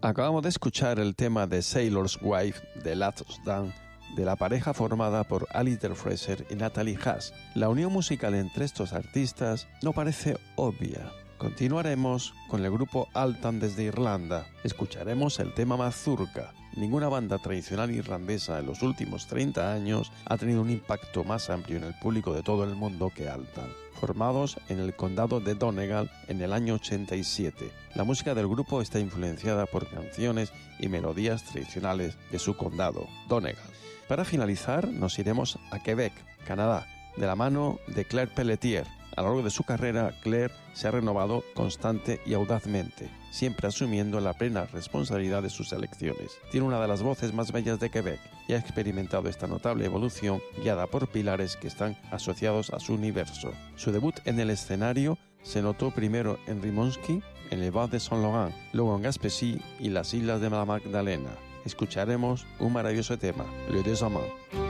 Acabamos de escuchar el tema de Sailor's Wife de Last Dance, de la pareja formada por Alistair Fraser y Natalie Haas. La unión musical entre estos artistas no parece obvia. Continuaremos con el grupo Altan desde Irlanda. Escucharemos el tema Mazurka. Ninguna banda tradicional irlandesa en los últimos 30 años ha tenido un impacto más amplio en el público de todo el mundo que Altan. Formados en el condado de Donegal en el año 87. La música del grupo está influenciada por canciones y melodías tradicionales de su condado, Donegal. Para finalizar, nos iremos a Quebec, Canadá, de la mano de Claire Pelletier. A lo largo de su carrera, Claire se ha renovado constante y audazmente, siempre asumiendo la plena responsabilidad de sus elecciones. Tiene una de las voces más bellas de Quebec y ha experimentado esta notable evolución guiada por pilares que están asociados a su universo. Su debut en el escenario se notó primero en Rimouski, en el Val de Saint-Laurent, luego en Gaspésie y las Islas de la Magdalena. Escucharemos un maravilloso tema, Le Deux Amants.